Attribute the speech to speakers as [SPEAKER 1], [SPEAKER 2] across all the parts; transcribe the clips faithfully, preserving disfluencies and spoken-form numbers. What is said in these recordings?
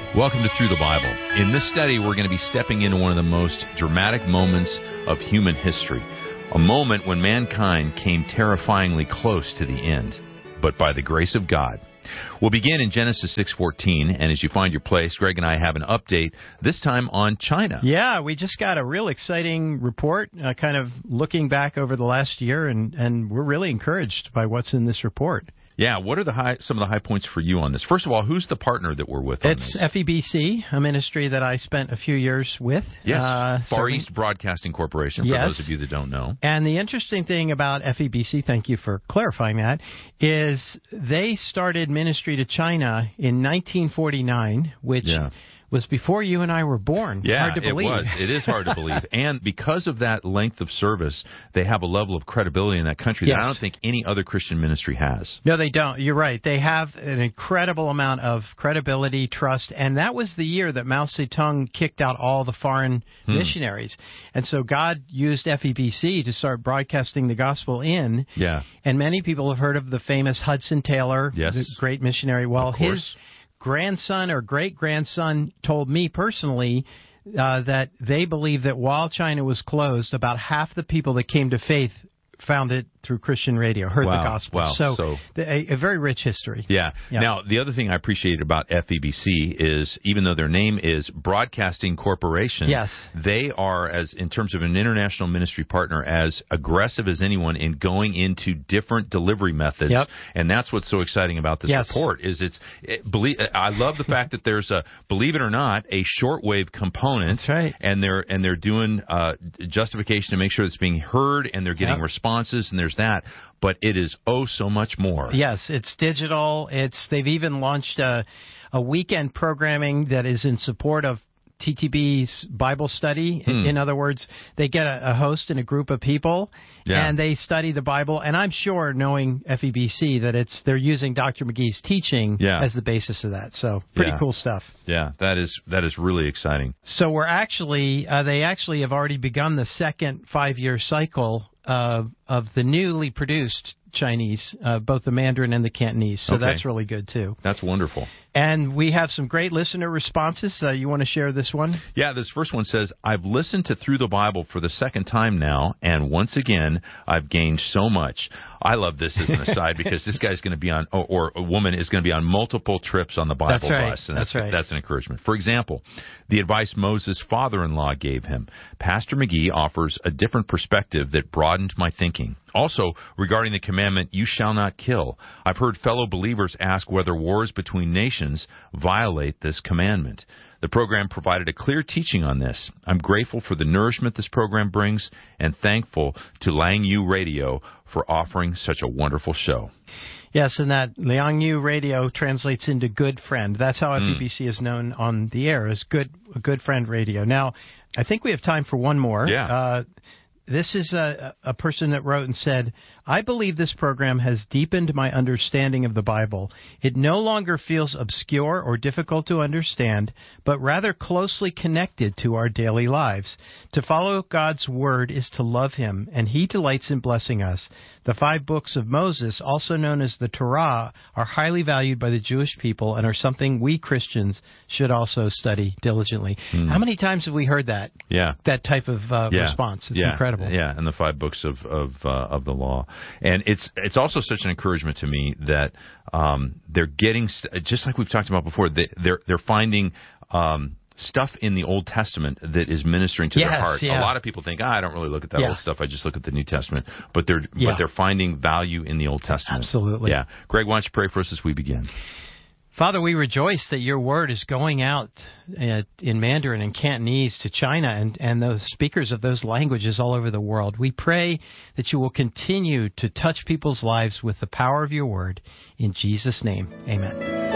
[SPEAKER 1] Welcome to Through the Bible. In this study, we're going to be stepping into one of the most dramatic moments of human history, a moment when mankind came terrifyingly close to the end, but by the grace of God. We'll begin in Genesis six fourteen, and as you find your place, Greg and I have an update, this time on China.
[SPEAKER 2] Yeah, we just got a real exciting report, uh, kind of looking back over the last year, and, and we're really encouraged by what's in this report.
[SPEAKER 1] Yeah, what are the high, some of the high points for you on this? First of all, who's the partner that we're with on
[SPEAKER 2] it's
[SPEAKER 1] this?
[SPEAKER 2] F E B C, a ministry that I spent a few years with.
[SPEAKER 1] Yes,
[SPEAKER 2] uh,
[SPEAKER 1] Far
[SPEAKER 2] serving.
[SPEAKER 1] East Broadcasting Corporation, for
[SPEAKER 2] yes.
[SPEAKER 1] those of you that don't know.
[SPEAKER 2] And the interesting thing about F E B C, thank you for clarifying that, is they started ministry to China in nineteen forty-nine, which...
[SPEAKER 1] Yeah.
[SPEAKER 2] was before you and I were born.
[SPEAKER 1] Yeah,
[SPEAKER 2] hard to believe.
[SPEAKER 1] it was. It is hard to believe. And because of that length of service, they have a level of credibility in that country
[SPEAKER 2] yes.
[SPEAKER 1] that I don't think any other Christian ministry has.
[SPEAKER 2] No, they don't. You're right. They have an incredible amount of credibility, trust, and that was the year that Mao Zedong kicked out all the foreign hmm. missionaries. And so God used F E B C to start broadcasting the gospel in.
[SPEAKER 1] Yeah.
[SPEAKER 2] And many people have heard of the famous Hudson Taylor,
[SPEAKER 1] yes.
[SPEAKER 2] the great missionary. Well,
[SPEAKER 1] of course.
[SPEAKER 2] his grandson or great-grandson told me personally uh, that they believe that while China was closed, about half the people that came to faith found it through Christian radio, heard
[SPEAKER 1] wow.
[SPEAKER 2] the gospel.
[SPEAKER 1] Wow.
[SPEAKER 2] So,
[SPEAKER 1] so
[SPEAKER 2] a, a very rich history.
[SPEAKER 1] Yeah.
[SPEAKER 2] yeah.
[SPEAKER 1] Now, the other thing I appreciate about F E B C is, even though their name is Broadcasting Corporation,
[SPEAKER 2] yes.
[SPEAKER 1] they are, as in terms of an international ministry partner, as aggressive as anyone in going into different delivery methods.
[SPEAKER 2] Yep.
[SPEAKER 1] And that's what's so exciting about this
[SPEAKER 2] yes.
[SPEAKER 1] report. Is it's it, believe I love the fact that there's a, believe it or not, a shortwave component.
[SPEAKER 2] That's right.
[SPEAKER 1] And they're and they're doing uh, justification to make sure it's being heard, and they're getting
[SPEAKER 2] yep.
[SPEAKER 1] responses, and there's that. But it is oh so much more.
[SPEAKER 2] Yes, it's digital. It's they've even launched a, a weekend programming that is in support of T T B's Bible study.
[SPEAKER 1] Hmm.
[SPEAKER 2] In, in other words, they get a, a host and a group of people,
[SPEAKER 1] yeah.
[SPEAKER 2] and they study the Bible. And I'm sure, knowing F E B C, that it's they're using Doctor McGee's teaching
[SPEAKER 1] yeah.
[SPEAKER 2] as the basis of that. So pretty
[SPEAKER 1] yeah.
[SPEAKER 2] cool stuff.
[SPEAKER 1] Yeah, that is that is really exciting.
[SPEAKER 2] So we're actually uh, they actually have already begun the second five-year cycle Uh, of the newly produced Chinese, uh, both the Mandarin and the Cantonese. So
[SPEAKER 1] okay.
[SPEAKER 2] that's really good, too.
[SPEAKER 1] That's wonderful.
[SPEAKER 2] And we have some great listener responses. Uh, you want to share this one?
[SPEAKER 1] Yeah, this first one says, I've listened to Through the Bible for the second time now, and once again, I've gained so much. I love this as an aside because this guy's going to be on, or, or a woman is going to be on multiple trips on the Bible
[SPEAKER 2] that's right.
[SPEAKER 1] bus. And
[SPEAKER 2] that's,
[SPEAKER 1] that's
[SPEAKER 2] right.
[SPEAKER 1] That's an encouragement. For example, the advice Moses' father-in-law gave him. Pastor McGee offers a different perspective that broadened my thinking. Also, regarding the commandment, you shall not kill, I've heard fellow believers ask whether wars between nations violate this commandment. The program provided a clear teaching on this. I'm grateful for the nourishment this program brings and thankful to Lang Yu Radio for offering such a wonderful show.
[SPEAKER 2] Yes, and that Liang Yu Radio translates into good friend. That's how
[SPEAKER 1] Mm.
[SPEAKER 2] F E B C is known on the air, as good, good friend radio. Now, I think we have time for one more.
[SPEAKER 1] Yeah.
[SPEAKER 2] Uh, This is a, a person that wrote and said, I believe this program has deepened my understanding of the Bible. It no longer feels obscure or difficult to understand, but rather closely connected to our daily lives. To follow God's Word is to love Him, and He delights in blessing us. The five books of Moses, also known as the Torah, are highly valued by the Jewish people and are something we Christians should also study diligently. Mm. How many times have we heard that?
[SPEAKER 1] Yeah.
[SPEAKER 2] That type of uh,
[SPEAKER 1] yeah.
[SPEAKER 2] response. It's
[SPEAKER 1] yeah.
[SPEAKER 2] incredible.
[SPEAKER 1] Yeah, and the five books of of, uh, of the law, and it's it's also such an encouragement to me that um, they're getting, just like we've talked about before, they, they're they're finding um, stuff in the Old Testament that is ministering to
[SPEAKER 2] yes,
[SPEAKER 1] their heart.
[SPEAKER 2] Yeah.
[SPEAKER 1] A lot of people think, ah, I don't really look at that
[SPEAKER 2] yeah.
[SPEAKER 1] old stuff. I just look at the New Testament. But they're
[SPEAKER 2] yeah.
[SPEAKER 1] but they're finding value in the Old Testament.
[SPEAKER 2] Absolutely.
[SPEAKER 1] Yeah, Greg, why don't you pray for us as we begin?
[SPEAKER 2] Father, we rejoice that your word is going out uh, in Mandarin and Cantonese to China and, and those speakers of those languages all over the world. We pray that you will continue to touch people's lives with the power of your word. In Jesus' name, amen.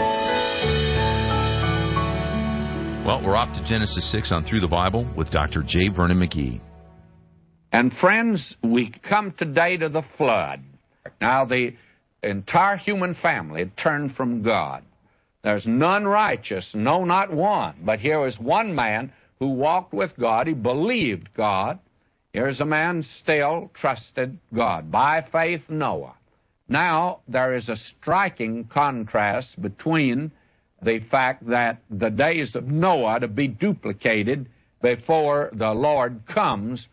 [SPEAKER 1] Well, we're off to Genesis six on Through the Bible with Doctor J. Vernon McGee.
[SPEAKER 3] And friends, we come today to the flood. Now, the entire human family had turned from God. There's none righteous, no, not one. But here was one man who walked with God. He believed God. Here's a man still trusted God. By faith, Noah. Now, there is a striking contrast between the fact that the days of Noah to be duplicated before the Lord comes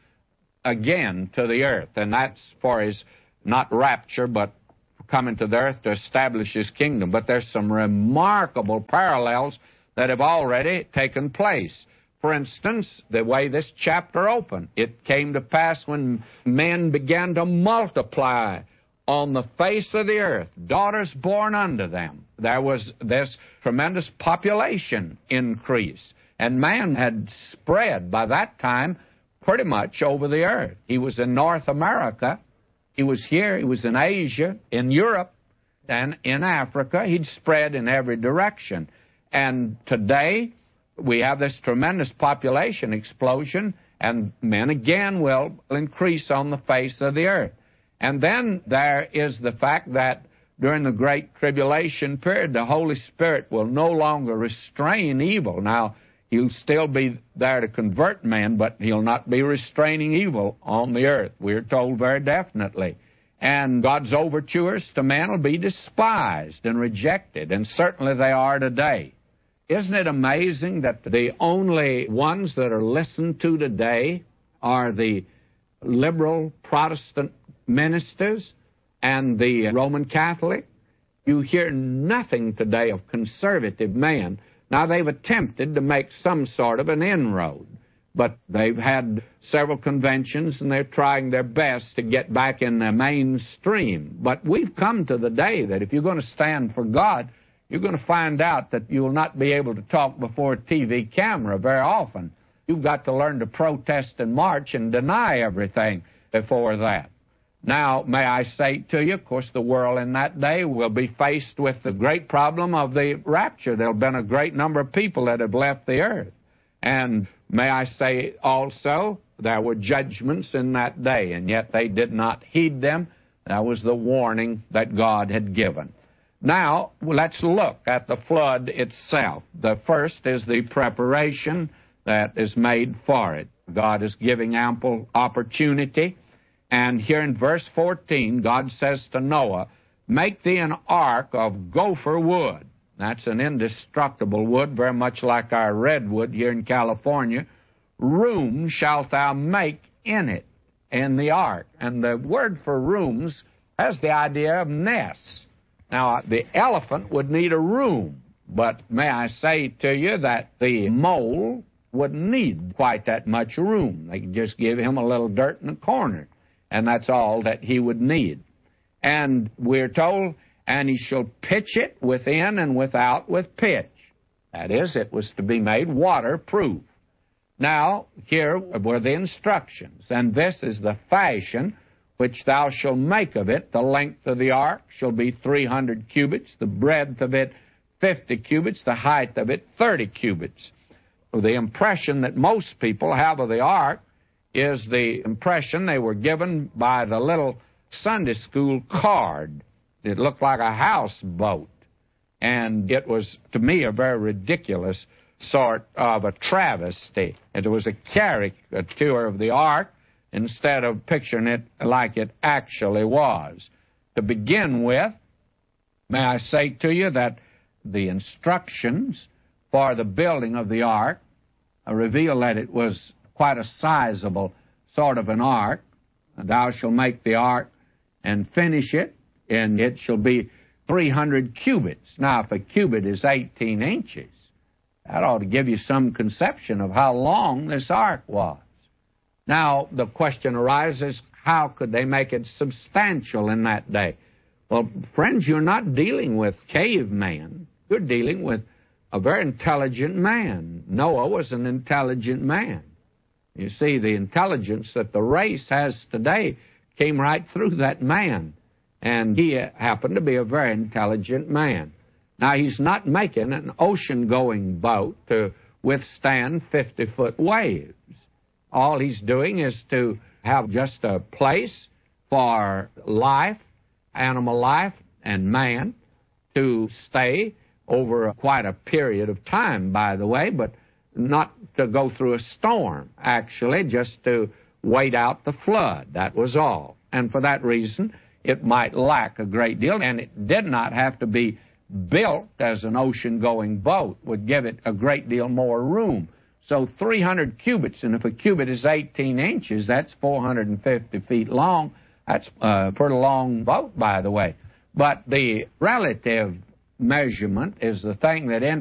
[SPEAKER 3] again to the earth. And that's for his, not rapture, but coming to the earth to establish his kingdom. But there's some remarkable parallels that have already taken place. For instance, the way this chapter opened, it came to pass when men began to multiply on the face of the earth, daughters born unto them. There was this tremendous population increase, and man had spread by that time pretty much over the earth. He was in North America, he was here, he was in Asia, in Europe, and in Africa. He'd spread in every direction. And today, we have this tremendous population explosion, and men again will increase on the face of the earth. And then there is the fact that during the Great Tribulation period, the Holy Spirit will no longer restrain evil. Now, he'll still be there to convert men, but he'll not be restraining evil on the earth. We're told very definitely. And God's overtures to man will be despised and rejected, and certainly they are today. Isn't it amazing that the only ones that are listened to today are the liberal Protestant ministers and the Roman Catholic? You hear nothing today of conservative men. Now, they've attempted to make some sort of an inroad, but they've had several conventions, and they're trying their best to get back in the mainstream. But we've come to the day that if you're going to stand for God, you're going to find out that you will not be able to talk before a T V camera very often. You've got to learn to protest and march and deny everything before that. Now, may I say to you, of course, the world in that day will be faced with the great problem of the rapture. There have been a great number of people that have left the earth. And may I say also, there were judgments in that day, and yet they did not heed them. That was the warning that God had given. Now, let's look at the flood itself. The first is the preparation that is made for it. God is giving ample opportunity. And here in verse fourteen, God says to Noah, "Make thee an ark of gopher wood." That's an indestructible wood, very much like our redwood here in California. "Room shalt thou make in it," in the ark. And the word for rooms has the idea of nests. Now, the elephant would need a room, but may I say to you that the mole wouldn't need quite that much room. They could just give him a little dirt in the corner, and that's all that he would need. And we're told, "And he shall pitch it within and without with pitch." That is, it was to be made waterproof. Now, here were the instructions, "And this is the fashion which thou shalt make of it. The length of the ark shall be three hundred cubits, the breadth of it fifty cubits, the height of it thirty cubits." The impression that most people have of the ark is the impression they were given by the little Sunday school card. It looked like a houseboat, and it was, to me, a very ridiculous sort of a travesty. It was a caricature of the ark instead of picturing it like it actually was. To begin with, may I say to you that the instructions for the building of the ark reveal that it was quite a sizable sort of an ark. "Thou shalt make the ark and finish it, and it shall be three hundred cubits." Now, if a cubit is eighteen inches, that ought to give you some conception of how long this ark was. Now, the question arises, how could they make it substantial in that day? Well, friends, you're not dealing with caveman. You're dealing with a very intelligent man. Noah was an intelligent man. You see, the intelligence that the race has today came right through that man, and he happened to be a very intelligent man. Now, he's not making an ocean-going boat to withstand fifty-foot waves. All he's doing is to have just a place for life, animal life, and man to stay over quite a period of time, by the way, but not to go through a storm, actually, just to wait out the flood. That was all. And for that reason, it might lack a great deal, and it did not have to be built as an ocean-going boat would give it a great deal more room. So three hundred cubits, and if a cubit is eighteen inches, that's four hundred fifty feet long. That's a pretty long boat, by the way. But the relative measurement is the thing that